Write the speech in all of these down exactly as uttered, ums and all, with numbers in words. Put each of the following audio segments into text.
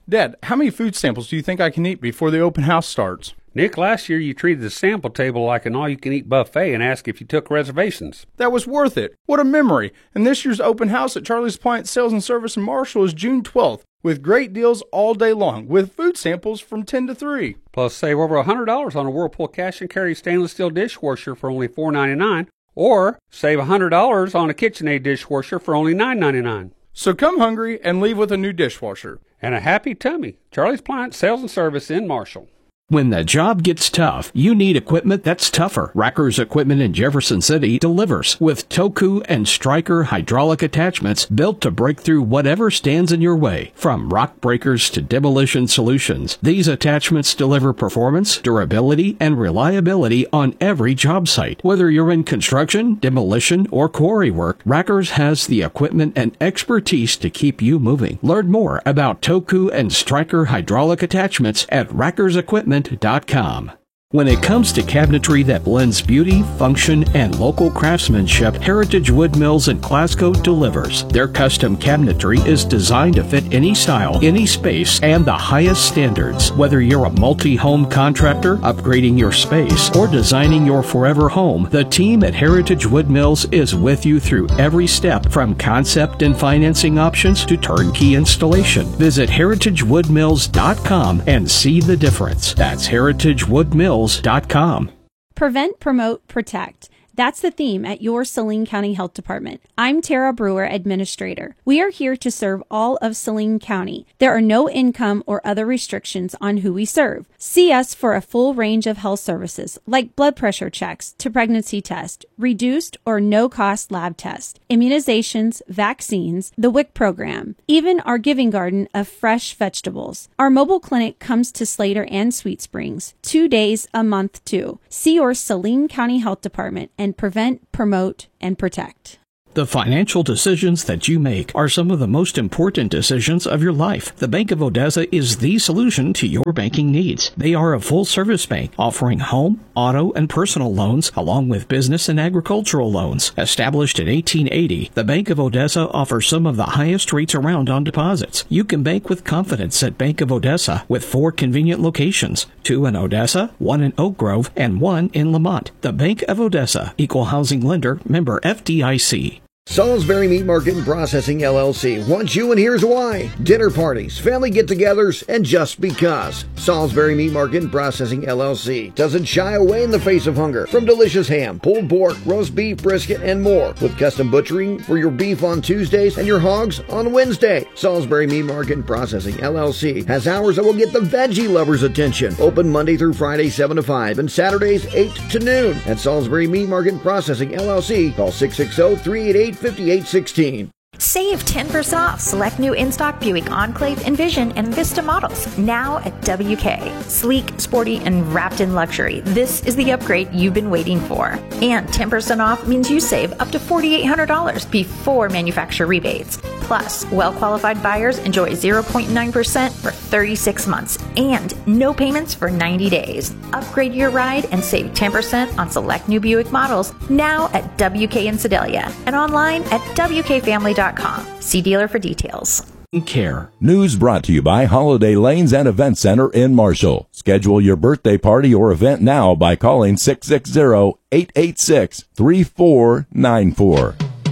Dad, how many food samples do you think I can eat before the open house starts? Nick, last year you treated the sample table like an all-you-can-eat buffet and asked if you took reservations. That was worth it. What a memory. And this year's open house at Charlie's Appliance Sales and Service in Marshall is June twelfth, with great deals all day long, with food samples from ten to three. Plus, save over one hundred dollars on a Whirlpool cash and carry stainless steel dishwasher for only four ninety-nine, or save one hundred dollars on a KitchenAid dishwasher for only nine ninety-nine. So come hungry and leave with a new dishwasher. And a happy tummy. Charlie's Appliance Sales and Service in Marshall. When the job gets tough, you need equipment that's tougher. Racker's Equipment in Jefferson City delivers with Toku and Stryker hydraulic attachments built to break through whatever stands in your way. From rock breakers to demolition solutions, these attachments deliver performance, durability, and reliability on every job site. Whether you're in construction, demolition, or quarry work, Racker's has the equipment and expertise to keep you moving. Learn more about Toku and Stryker hydraulic attachments at Racker's Equipment dot com. When it comes to cabinetry that blends beauty, function, and local craftsmanship, Heritage Wood Mills in Glasgow delivers. Their custom cabinetry is designed to fit any style, any space, and the highest standards. Whether you're a multi-home contractor, upgrading your space, or designing your forever home, the team at Heritage Wood Mills is with you through every step, from concept and financing options to turnkey installation. Visit heritage wood mills dot com and see the difference. That's heritage wood mills dot com. Prevent, promote, protect. That's the theme at your Saline County Health Department. I'm Tara Brewer, Administrator. We are here to serve all of Saline County. There are no income or other restrictions on who we serve. See us for a full range of health services like blood pressure checks to pregnancy test, reduced or no-cost lab tests, immunizations, vaccines, the W I C program, even our giving garden of fresh vegetables. Our mobile clinic comes to Slater and Sweet Springs, two days a month too. See your Saline County Health Department and prevent, promote, and protect. The financial decisions that you make are some of the most important decisions of your life. The Bank of Odessa is the solution to your banking needs. They are a full-service bank offering home, auto, and personal loans, along with business and agricultural loans. Established in eighteen eighty, the Bank of Odessa offers some of the highest rates around on deposits. You can bank with confidence at Bank of Odessa with four convenient locations, two in Odessa, one in Oak Grove, and one in Lamont. The Bank of Odessa, Equal Housing Lender, member F D I C. Salisbury Meat Market and Processing, L L C wants you, and here's why. Dinner parties, family get-togethers, and just because. Salisbury Meat Market and Processing, L L C doesn't shy away in the face of hunger. From delicious ham, pulled pork, roast beef, brisket, and more. With custom butchering for your beef on Tuesdays and your hogs on Wednesday. Salisbury Meat Market and Processing, L L C has hours that will get the veggie lovers' attention. Open Monday through Friday, seven to five, and Saturdays, eight to noon. At Salisbury Meat Market and Processing, L L C, call six six zero, three eight eight, five eight one six. Save ten percent off select new in-stock Buick Enclave, Envision, and Vista models now at W K. Sleek, sporty, and wrapped in luxury. This is the upgrade you've been waiting for. And ten percent off means you save up to four thousand eight hundred dollars before manufacturer rebates. Plus, well-qualified buyers enjoy zero point nine percent for thirty-six months and no payments for ninety days. Upgrade your ride and save ten percent on select new Buick models now at W K in Sedalia and online at W K family dot com. See dealer for details. Care. News brought to you by Holiday Lanes and Event Center in Marshall. Schedule your birthday party or event now by calling six six zero, eight eight six, three four nine four.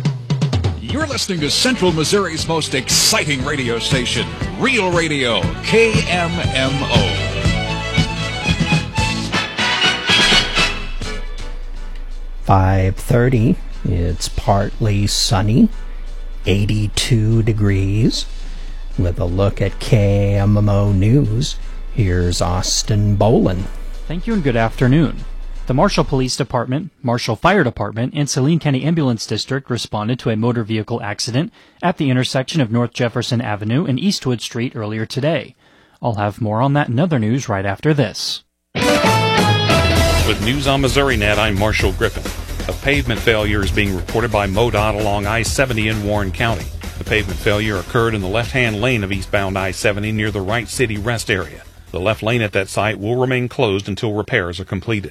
You're listening to Central Missouri's most exciting radio station, Real Radio, K M M O. five thirty, it's partly sunny, eighty-two degrees. With a look at K M M O News, here's Austin Bolin. Thank you and good afternoon. The Marshall Police Department, Marshall Fire Department, and Saline County Ambulance District responded to a motor vehicle accident at the intersection of North Jefferson Avenue and Eastwood Street earlier today. I'll have more on that and other news right after this. With News on MissouriNet, I'm Marshall Griffin. A pavement failure is being reported by MoDOT along I seventy in Warren County. The pavement failure occurred in the left-hand lane of eastbound I seventy near the Wright City Rest area. The left lane at that site will remain closed until repairs are completed.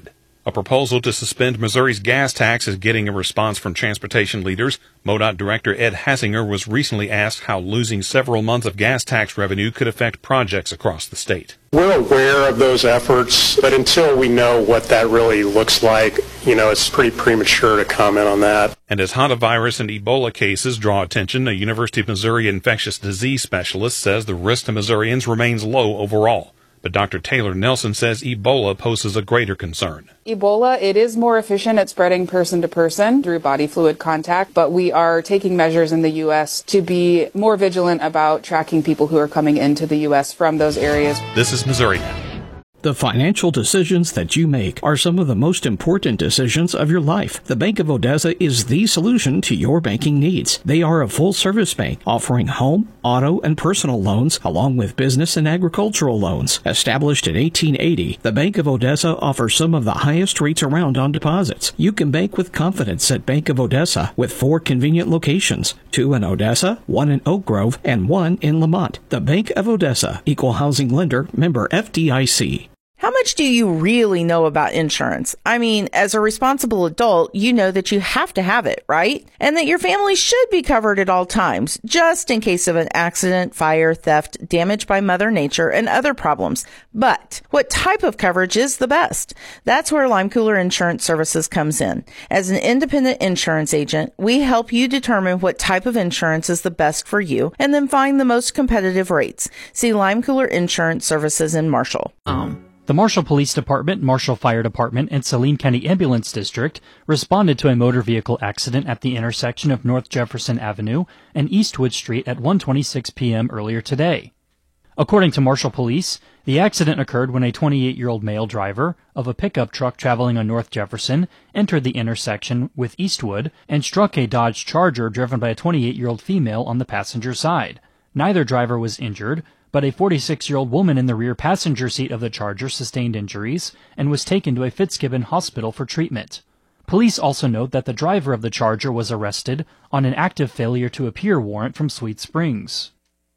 A proposal to suspend Missouri's gas tax is getting a response from transportation leaders. MoDOT Director Ed Hasinger was recently asked how losing several months of gas tax revenue could affect projects across the state. We're aware of those efforts, but until we know what that really looks like, you know, it's pretty premature to comment on that. And as hantavirus and Ebola cases draw attention, a University of Missouri infectious disease specialist says the risk to Missourians remains low overall. But Doctor Taylor Nelson says Ebola poses a greater concern. Ebola, it is more efficient at spreading person to person through body fluid contact, but we are taking measures in the U S to be more vigilant about tracking people who are coming into the U S from those areas. This is Missouri Now. The financial decisions that you make are some of the most important decisions of your life. The Bank of Odessa is the solution to your banking needs. They are a full-service bank offering home, auto, and personal loans along with business and agricultural loans. Established in eighteen eighty, the Bank of Odessa offers some of the highest rates around on deposits. You can bank with confidence at Bank of Odessa with four convenient locations, two in Odessa, one in Oak Grove, and one in Lamont. The Bank of Odessa, Equal Housing Lender, member F D I C. How much do you really know about insurance? I mean, as a responsible adult, you know that you have to have it, right? And that your family should be covered at all times, just in case of an accident, fire, theft, damage by Mother Nature, and other problems. But what type of coverage is the best? That's where Lime Cooler Insurance Services comes in. As an independent insurance agent, we help you determine what type of insurance is the best for you and then find the most competitive rates. See Lime Cooler Insurance Services in Marshall. Um. The Marshall Police Department, Marshall Fire Department, and Saline County Ambulance District responded to a motor vehicle accident at the intersection of North Jefferson Avenue and Eastwood Street at one twenty-six p.m. earlier today. According to Marshall Police, the accident occurred when a twenty-eight-year-old male driver of a pickup truck traveling on North Jefferson entered the intersection with Eastwood and struck a Dodge Charger driven by a twenty-eight-year-old female on the passenger side. Neither driver was injured, but a forty-six-year-old woman in the rear passenger seat of the Charger sustained injuries and was taken to a Fitzgibbon hospital for treatment. Police also note that the driver of the Charger was arrested on an active failure to appear warrant from Sweet Springs.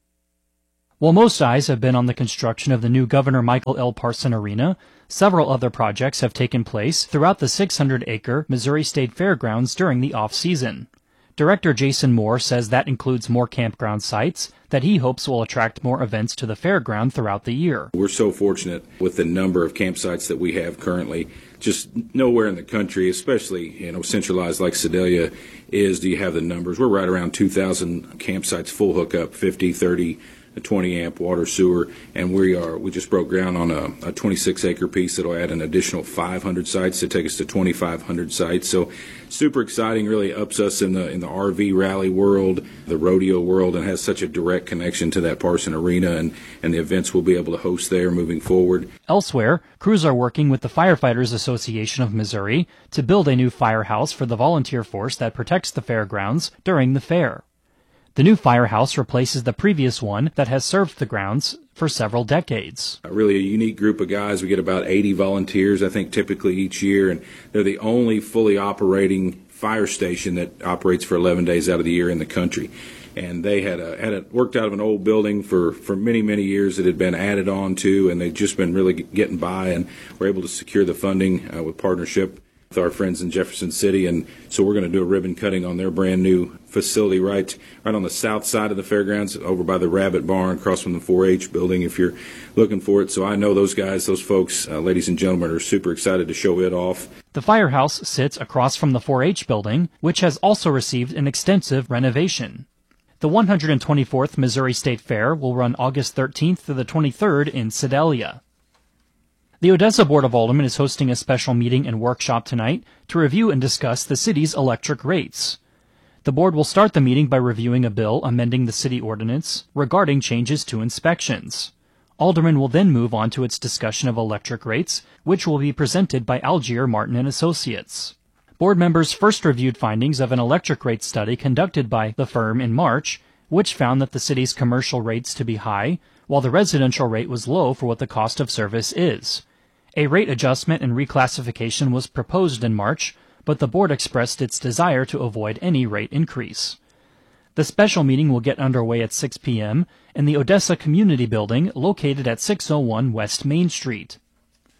While most eyes have been on the construction of the new Governor Michael L. Parson Arena, several other projects have taken place throughout the six hundred acre Missouri State Fairgrounds during the off-season. Director Jason Moore says that includes more campground sites that he hopes will attract more events to the fairground throughout the year. We're so fortunate with the number of campsites that we have currently. Just nowhere in the country, especially, you know, centralized like Sedalia is, do you have the numbers. We're right around two thousand campsites, full hookup, fifty, thirty, twenty amp water, sewer, and we are we just broke ground on a, a twenty-six acre piece that'll add an additional five hundred sites to take us to twenty-five hundred sites. So super exciting, really ups us in the in the R V rally world, the rodeo world, and has such a direct connection to that Parson Arena and, and the events we'll be able to host there moving forward. Elsewhere, crews are working with the Firefighters Association of Missouri to build a new firehouse for the volunteer force that protects the fairgrounds during the fair. The new firehouse replaces the previous one that has served the grounds for several decades. Really a unique group of guys. We get about eighty volunteers, I think, typically each year, and they're the only fully operating fire station that operates for eleven days out of the year in the country. And they had a, had a, worked out of an old building for, for many, many years that had been added on to, and they've just been really getting by, and were able to secure the funding uh, with partnership with our friends in Jefferson City, and so we're going to do a ribbon cutting on their brand new facility right right on the south side of the fairgrounds, over by the Rabbit Barn, across from the four H building, if you're looking for it. So I know those guys, those folks, uh, ladies and gentlemen, are super excited to show it off. The firehouse sits across from the four H building, which has also received an extensive renovation. The one hundred twenty-fourth Missouri State Fair will run August thirteenth through the twenty-third in Sedalia. The Odessa Board of Aldermen is hosting a special meeting and workshop tonight to review and discuss the city's electric rates. The board will start the meeting by reviewing a bill amending the city ordinance regarding changes to inspections. Aldermen will then move on to its discussion of electric rates, which will be presented by Algier Martin and Associates. Board members first reviewed findings of an electric rate study conducted by the firm in March, which found that the city's commercial rates to be high, while the residential rate was low for what the cost of service is. A rate adjustment and reclassification was proposed in March, but the board expressed its desire to avoid any rate increase. The special meeting will get underway at six p.m. in the Odessa Community Building located at six oh one West Main Street.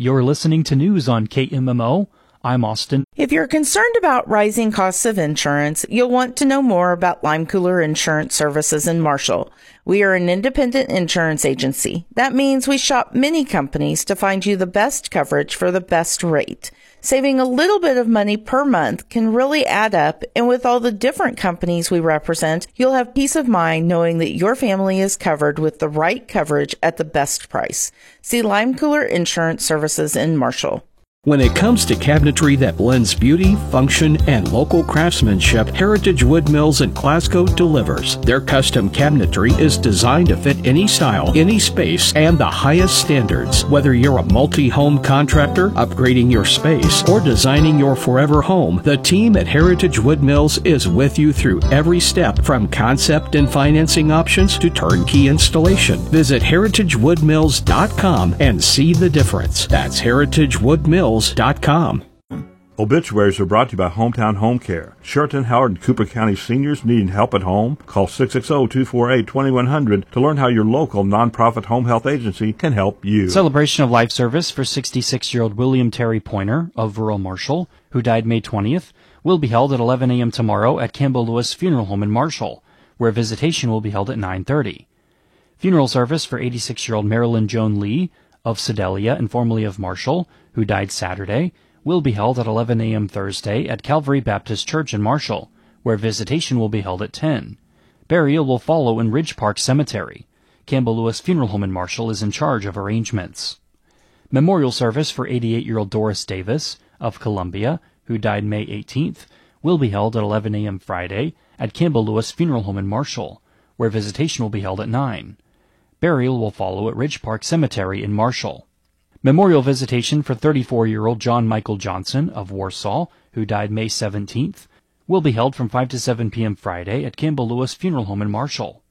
You're listening to news on K M M O. I'm Austin. If you're concerned about rising costs of insurance, you'll want to know more about Lime Cooler Insurance Services in Marshall. We are an independent insurance agency. That means we shop many companies to find you the best coverage for the best rate. Saving a little bit of money per month can really add up, and with all the different companies we represent, you'll have peace of mind knowing that your family is covered with the right coverage at the best price. See Lime Cooler Insurance Services in Marshall. When it comes to cabinetry that blends beauty, function, and local craftsmanship, Heritage Wood Mills in Glasgow delivers. Their custom cabinetry is designed to fit any style, any space, and the highest standards. Whether you're a multi-home contractor, upgrading your space, or designing your forever home, the team at Heritage Wood Mills is with you through every step, from concept and financing options to turnkey installation. Visit heritage wood mills dot com and see the difference. That's heritage wood mills dot com. Obituaries are brought to you by Hometown Home Care. Sheraton, Howard, and Cooper County seniors needing help at home? Call six six zero, two four eight, two one zero zero to learn how your local nonprofit home health agency can help you. Celebration of life service for sixty-six-year-old William Terry Pointer of rural Marshall, who died May twentieth, will be held at eleven a.m. tomorrow at Campbell Lewis Funeral Home in Marshall, where visitation will be held at nine thirty. Funeral service for eighty-six-year-old Marilyn Joan Lee of Sedalia and formerly of Marshall, who died Saturday, will be held at eleven a.m. Thursday at Calvary Baptist Church in Marshall, where visitation will be held at ten. Burial will follow in Ridge Park Cemetery. Campbell Lewis Funeral Home in Marshall is in charge of arrangements. Memorial service for eighty-eight-year-old Doris Davis of Columbia, who died May eighteenth, will be held at eleven a.m. Friday at Campbell Lewis Funeral Home in Marshall, where visitation will be held at nine. Burial will follow at Ridge Park Cemetery in Marshall. Memorial visitation for thirty-four-year-old John Michael Johnson of Warsaw, who died May seventeenth, will be held from five to seven p.m. Friday at Campbell Lewis Funeral Home in Marshall.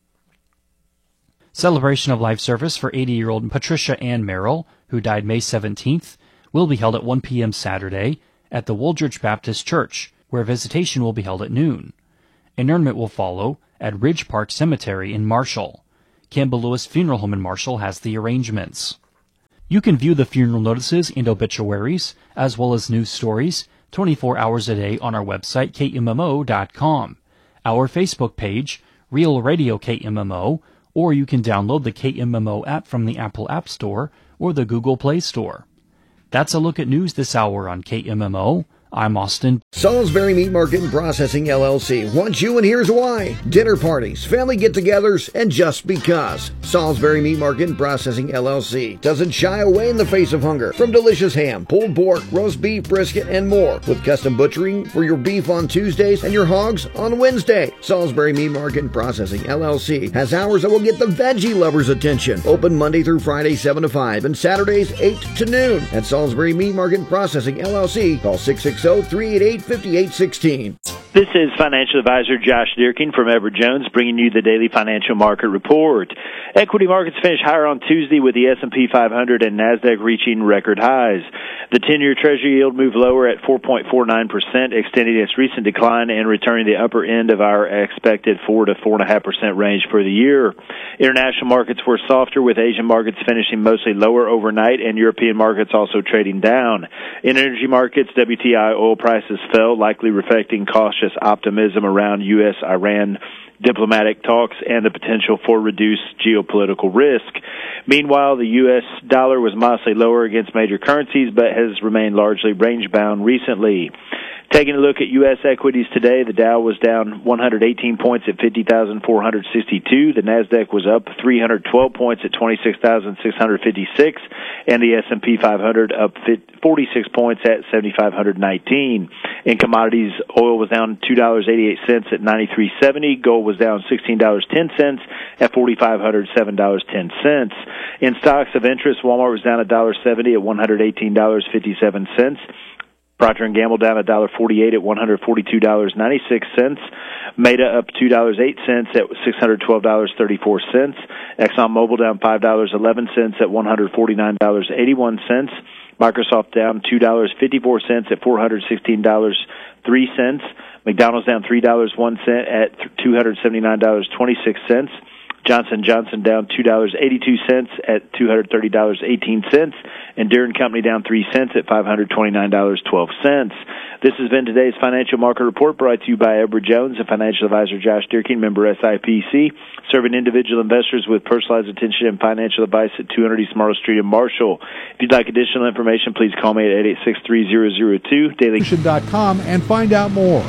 Celebration of life service for eighty-year-old Patricia Ann Merrill, who died May seventeenth, will be held at one p.m. Saturday at the Woolchurch Baptist Church, where visitation will be held at noon. Interment will follow at Ridge Park Cemetery in Marshall. Campbell Lewis Funeral Home in Marshall has the arrangements. You can view the funeral notices and obituaries, as well as news stories, twenty-four hours a day on our website, K M M O dot com, our Facebook page, Real Radio K M M O, or you can download the K M M O app from the Apple App Store or the Google Play Store. That's a look at news this hour on K M M O. I'm Austin. Salisbury Meat Market and Processing L L C wants you, and here's why. Dinner parties, family get-togethers, and just because. Salisbury Meat Market and Processing L L C doesn't shy away in the face of hunger. From delicious ham, pulled pork, roast beef, brisket, and more. With custom butchering for your beef on Tuesdays and your hogs on Wednesday. Salisbury Meat Market and Processing L L C has hours that will get the veggie lovers' attention. Open Monday through Friday, seven to five, and Saturdays, eight to noon. At Salisbury Meat Market and Processing L L C, call six six zero, three eight eight, five eight one six. This is financial advisor Josh Dierking from Everett Jones, bringing you the daily financial market report. Equity markets finished higher on Tuesday with the S and P five hundred and NASDAQ reaching record highs. The ten-year Treasury yield moved lower at four point four nine percent, extending its recent decline and returning the upper end of our expected four to four point five percent range for the year. International markets were softer, with Asian markets finishing mostly lower overnight and European markets also trading down. In energy markets, W T I oil prices fell, likely reflecting cautious optimism around U S Iran diplomatic talks and the potential for reduced geopolitical risk. Meanwhile, the U S dollar was modestly lower against major currencies, but has remained largely range-bound recently. Taking a look at U S equities today, the Dow was down one hundred eighteen points at fifty thousand four hundred sixty-two. The Nasdaq was up three hundred twelve points at twenty-six thousand six hundred fifty-six, and the S and P five hundred up forty-six points at seven thousand five hundred nineteen. In commodities, oil was down two dollars and eighty-eight cents at ninety-three seventy. Gold was down sixteen dollars and ten cents at four thousand five hundred seven dollars and ten cents. In stocks of interest, Walmart was down one dollar and seventy cents at one hundred eighteen dollars and fifty-seven cents. Procter and Gamble down one dollar and forty-eight cents at one hundred forty-two dollars and ninety-six cents. Meta up two dollars and eight cents at six hundred twelve dollars and thirty-four cents. ExxonMobil down five dollars and eleven cents at one hundred forty-nine dollars and eighty-one cents. Microsoft down two dollars and fifty-four cents at four hundred sixteen dollars and three cents. McDonald's down three dollars and one cent at two hundred seventy-nine dollars and twenty-six cents. Johnson and Johnson down two dollars and eighty-two cents at two hundred thirty dollars and eighteen cents. And Deere and Company down three cents at five hundred twenty-nine dollars and twelve cents. This has been today's Financial Market Report, brought to you by Edward Jones and financial advisor Josh Deerking, member S I P C, serving individual investors with personalized attention and financial advice at two hundred East Myrtle Street in Marshall. If you'd like additional information, please call me at eight eight six, three zero zero two. Daily dot com and find out more.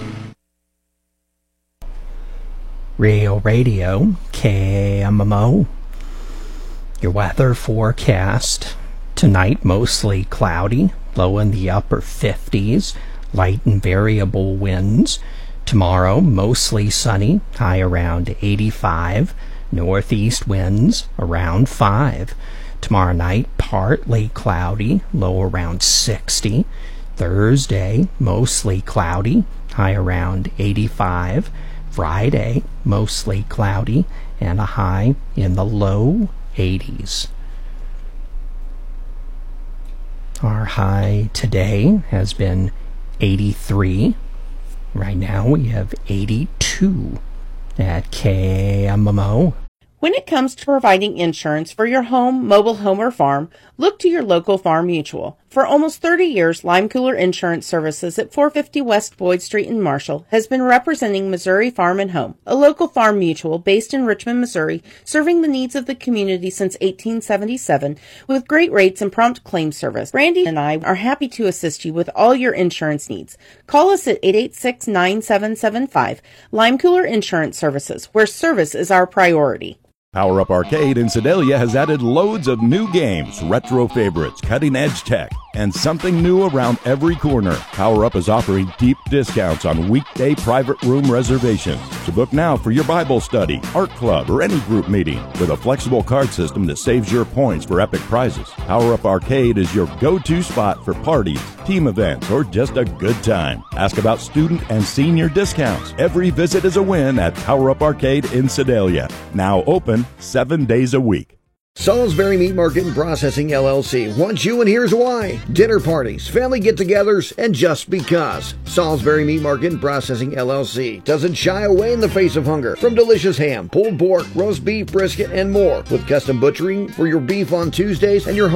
Real Radio, K M M O. Your weather forecast. Tonight, mostly cloudy, low in the upper fifties, light and variable winds. Tomorrow, mostly sunny, high around eighty-five, northeast winds around five. Tomorrow night, partly cloudy, low around sixty. Thursday, mostly cloudy, high around eighty-five. Friday, mostly cloudy, and a high in the low eighties. Our high today has been eighty-three. Right now we have eighty-two at K M M O. When it comes to providing insurance for your home, mobile home, or farm, look to your local Farm Mutual. For almost thirty years, Lime Cooler Insurance Services at four fifty West Boyd Street in Marshall has been representing Missouri Farm and Home, a local farm mutual based in Richmond, Missouri, serving the needs of the community since eighteen seventy-seven with great rates and prompt claim service. Randy and I are happy to assist you with all your insurance needs. Call us at eight eight six, nine seven seven five. Lime Cooler Insurance Services, where service is our priority. Power Up Arcade in Sedalia has added loads of new games, retro favorites, cutting-edge tech, and something new around every corner. Power Up is offering deep discounts on weekday private room reservations. So book now for your Bible study, art club, or any group meeting with a flexible card system that saves your points for epic prizes. Power Up Arcade is your go-to spot for parties, team events, or just a good time. Ask about student and senior discounts. Every visit is a win at Power Up Arcade in Sedalia. Now open seven days a week. Salisbury Meat Market and Processing L L C wants you, and here's why. Dinner parties, family get-togethers, and just because. Salisbury Meat Market and Processing L L C doesn't shy away in the face of hunger. From delicious ham, pulled pork, roast beef, brisket, and more. With custom butchering for your beef on Tuesdays and your